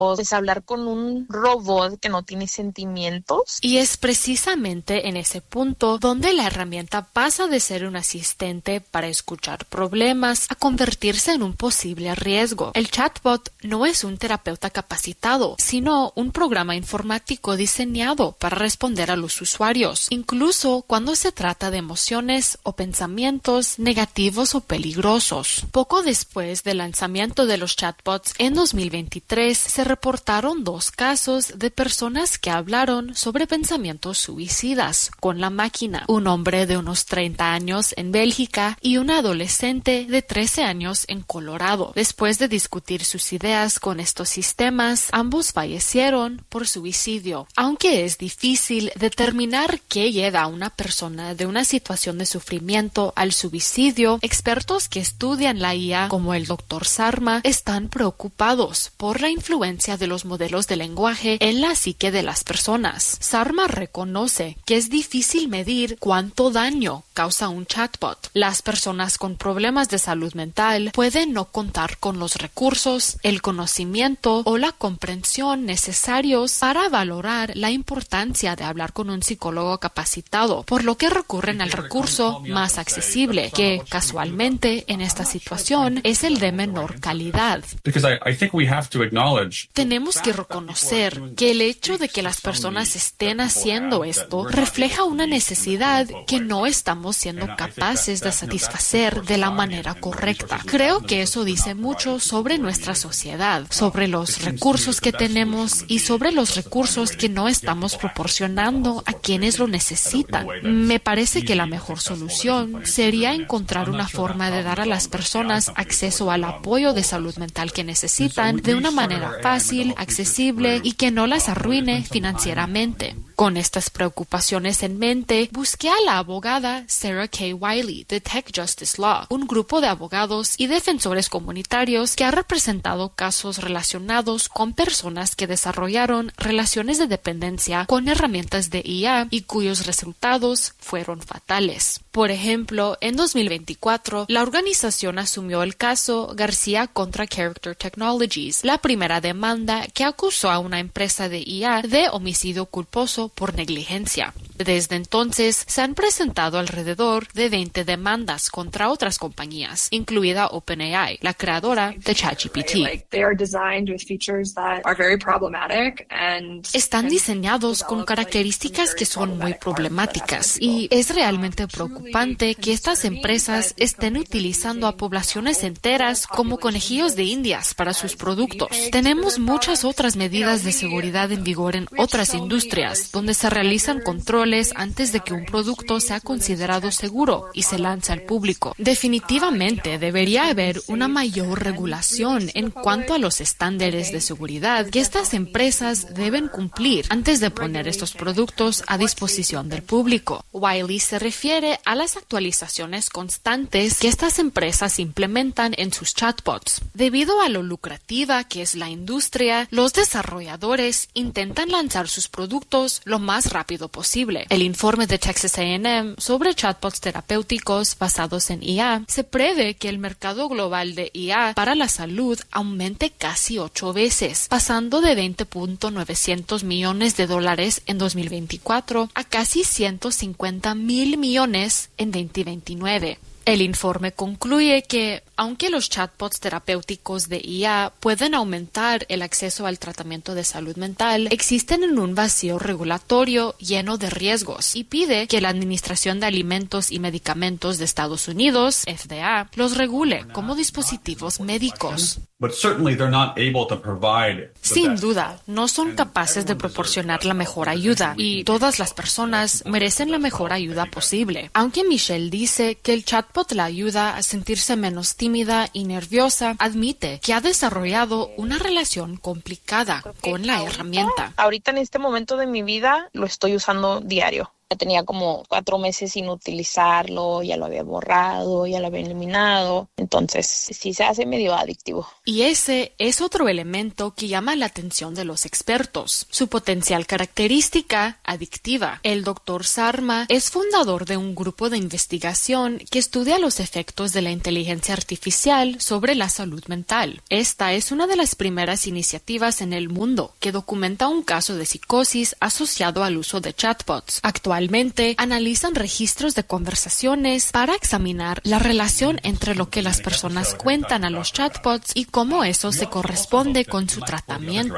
es hablar con un robot que no tiene sentimientos. Y es precisamente en ese punto donde la herramienta pasa de ser un asistente para escuchar problemas a convertirse en un posible riesgo. El chatbot no es un terapeuta capacitado, sino un programa informático diseñado para responder a los usuarios, incluso cuando se trata de emociones o pensamientos negativos o peligrosos. Poco después del lanzamiento de los chatbots en 2023, se reportaron 2 casos de personas que hablaron sobre pensamientos suicidas con la máquina. Un hombre de unos 30 años en Bélgica y una adolescente de 13 años en Colorado. Después de discutir sus ideas con estos sistemas, ambos fallecieron por suicidio. Aunque es difícil determinar qué lleva a una persona de una situación de sufrimiento al suicidio, expertos que estudian la IA, como el Dr. Sarma, están preocupados por la influencia de los modelos de lenguaje en la psique de las personas. Sarma reconoce que es difícil medir cuánto daño causa un chatbot. Las personas con problemas de salud mental pueden no contar con los recursos, el conocimiento o la comprensión necesarios para valorar la importancia de hablar con un psicólogo capacitado, por lo que recurren al recurso más accesible, que casualmente en esta situación es el de menor calidad. Tenemos que reconocer que el hecho de que las personas estén haciendo esto refleja una necesidad que no estamos siendo capaces de satisfacer de la manera correcta. Creo que eso dice mucho sobre nuestra sociedad, sobre los recursos que tenemos y sobre los recursos que no estamos proporcionando a quienes lo necesitan. Me parece que la mejor solución sería encontrar una forma de dar a las personas acceso al apoyo de salud mental que necesitan de una manera fácil, accesible y que no las arruine financieramente. Con estas preocupaciones en mente, busqué a la abogada Sarah K. Wiley de Tech Justice Law, un grupo de abogados y defensores comunitarios que ha representado casos relacionados con personas que desarrollaron relaciones de dependencia con herramientas de IA y cuyos resultados fueron fatales. Por ejemplo, en 2024, la organización asumió el caso García contra Character Technologies, la primera demanda que acusó a una empresa de IA de homicidio culposo por negligencia. Desde entonces, se han presentado alrededor de 20 demandas contra otras compañías, incluida OpenAI, la creadora de ChatGPT. Están diseñados con características que son muy problemáticas y es realmente preocupante que estas empresas estén utilizando a poblaciones enteras como conejillos de indias para sus productos. Tenemos muchas otras medidas de seguridad en vigor en otras industrias, donde se realizan controles antes de que un producto sea considerado seguro y se lance al público. Definitivamente debería haber una mayor regulación en cuanto a los estándares de seguridad que estas empresas deben cumplir antes de poner estos productos a disposición del público. Wiley se refiere a las actualizaciones constantes que estas empresas implementan en sus chatbots. Debido a lo lucrativa que es la industria, los desarrolladores intentan lanzar sus productos lo más rápido posible. El informe de Texas A&M sobre chatbots terapéuticos basados en IA se prevé que el mercado global de IA para la salud aumente casi 8 veces, pasando de $20.900 millones en 2024 a casi $150 mil millones en 2029. El informe concluye que, aunque los chatbots terapéuticos de IA pueden aumentar el acceso al tratamiento de salud mental, existen en un vacío regulatorio lleno de riesgos y pide que la Administración de Alimentos y Medicamentos de Estados Unidos, FDA, los regule como dispositivos médicos. Sin duda, no son capaces de proporcionar la mejor ayuda y todas las personas merecen la mejor ayuda posible. Aunque Michelle dice que el chatbot la ayuda a sentirse menos tímida y nerviosa, admite que ha desarrollado una relación complicada con la herramienta. Ahorita en este momento de mi vida lo estoy usando diario. Ya tenía como 4 meses sin utilizarlo, ya lo había borrado, ya lo había eliminado. Entonces sí se hace medio adictivo. Y ese es otro elemento que llama la atención de los expertos, su potencial característica adictiva. El Dr. Sarma es fundador de un grupo de investigación que estudia los efectos de la inteligencia artificial sobre la salud mental. Esta es una de las primeras iniciativas en el mundo que documenta un caso de psicosis asociado al uso de chatbots. Actualmente analizan registros de conversaciones para examinar la relación entre lo que las personas cuentan a los chatbots y cómo eso se corresponde con su tratamiento.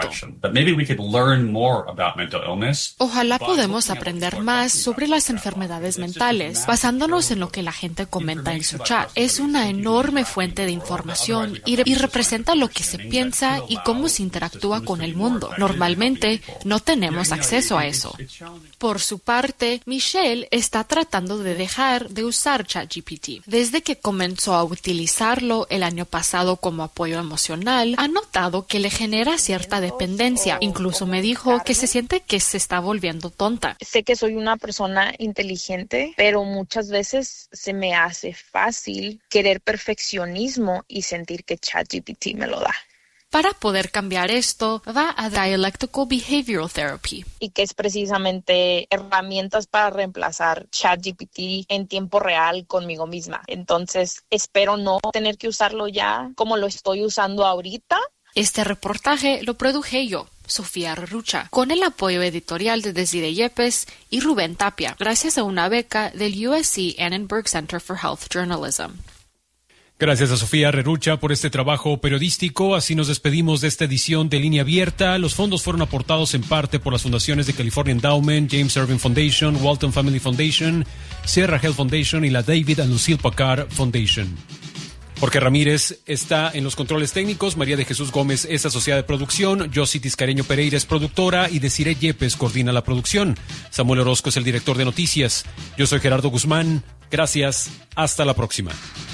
Ojalá podamos aprender más sobre las enfermedades mentales, basándonos en lo que la gente comenta en su chat. Es una enorme fuente de información y representa lo que se piensa y cómo se interactúa con el mundo. Normalmente no tenemos acceso a eso. Por su parte, Michelle está tratando de dejar de usar ChatGPT. Desde que comenzó a utilizarlo el año pasado como apoyo emocional, ha notado que le genera cierta dependencia. Incluso me dijo que se siente que se está volviendo tonta. Sé que soy una persona inteligente, pero muchas veces se me hace fácil querer perfeccionismo y sentir que ChatGPT me lo da. Para poder cambiar esto, va a Dialectical Behavioral Therapy. Y que es precisamente herramientas para reemplazar ChatGPT en tiempo real conmigo misma. Entonces, espero no tener que usarlo ya como lo estoy usando ahorita. Este reportaje lo produje yo, Sofía Rerucha, con el apoyo editorial de Desiree Yepes y Rubén Tapia, gracias a una beca del USC Annenberg Center for Health Journalism. Gracias a Sofía Rerucha por este trabajo periodístico. Así nos despedimos de esta edición de Línea Abierta. Los fondos fueron aportados en parte por las fundaciones de California Endowment, James Irving Foundation, Walton Family Foundation, Sierra Health Foundation y la David and Lucille Packard Foundation. Jorge Ramírez está en los controles técnicos, María de Jesús Gómez es asociada de producción, Josie Tiscareño Pereira es productora y Desiree Yepes coordina la producción. Samuel Orozco es el director de noticias. Yo soy Gerardo Guzmán. Gracias. Hasta la próxima.